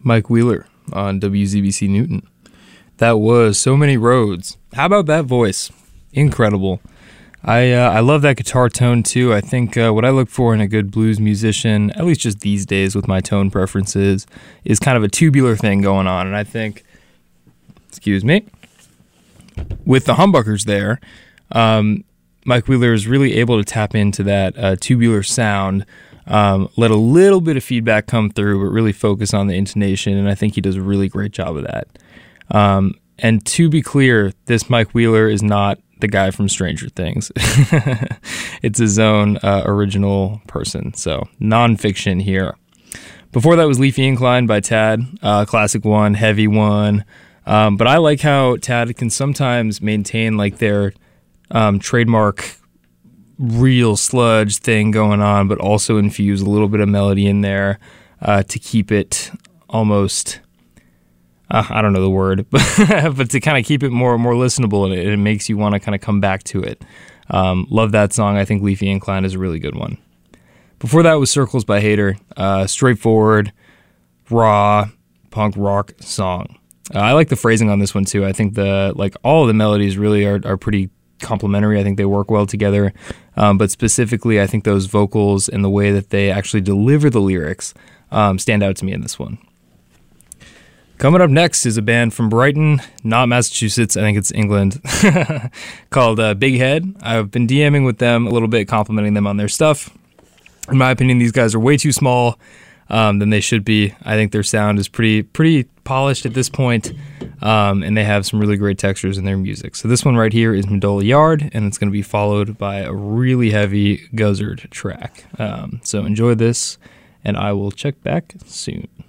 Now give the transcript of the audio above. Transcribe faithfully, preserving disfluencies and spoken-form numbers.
Mike Wheeler on W Z B C Newton. That was So Many Roads. How about that voice? Incredible. I uh, I love that guitar tone too. I think uh, what I look for in a good blues musician, at least just these days with my tone preferences, is kind of a tubular thing going on. And I think, excuse me, with the humbuckers there, um, Mike Wheeler is really able to tap into that uh, tubular sound, um, let a little bit of feedback come through, but really focus on the intonation, and I think he does a really great job of that. Um, and to be clear, this Mike Wheeler is not the guy from Stranger Things. It's his own uh, original person, so non-fiction here. Before that was Leafy Incline by Tad, uh, classic one, heavy one. Um, but I like how Tad can sometimes maintain like their um, trademark real sludge thing going on, but also infuse a little bit of melody in there uh, to keep it almost, uh, I don't know the word, but, but to kind of keep it more more listenable, and it, it makes you want to kind of come back to it. Um, love that song. I think Leafy Incline is a really good one. Before that was Circles by Hater, uh, straightforward, raw, punk rock song. Uh, I like the phrasing on this one too. I think the like all of the melodies really are, are pretty complementary. I think they work well together. Um, but specifically, I think those vocals and the way that they actually deliver the lyrics um, stand out to me in this one. Coming up next is a band from Brighton, not Massachusetts, I think it's England, called uh, Big Head. I've been DMing with them a little bit, complimenting them on their stuff. In my opinion, these guys are way too small um, than they should be. I think their sound is pretty pretty polished at this point, um, and they have some really great textures in their music. So this one right here is Medola Yard, and it's going to be followed by a really heavy Guzzard track. Um, so enjoy this, and I will check back soon.